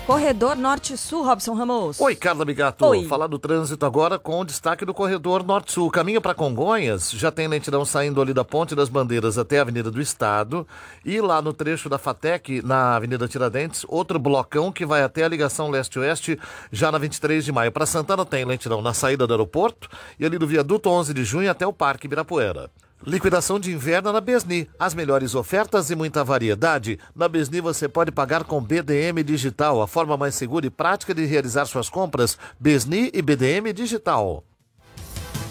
Corredor Norte-Sul, Robson Ramos. Oi, Carla Bigato. Oi. Falar do trânsito agora com o destaque do Corredor Norte-Sul. Caminho para Congonhas, já tem lentidão saindo ali da Ponte das Bandeiras até a Avenida do Estado. E lá no trecho da FATEC, na Avenida Tiradentes, outro blocão que vai até a ligação leste-oeste, já na 23 de maio. Para Santana tem lentidão na saída do aeroporto e ali do viaduto 11 de junho até o Parque Ibirapuera. Liquidação de inverno na Besni. As melhores ofertas e muita variedade. Na Besni você pode pagar com BDM Digital, a forma mais segura e prática de realizar suas compras. Besni e BDM Digital.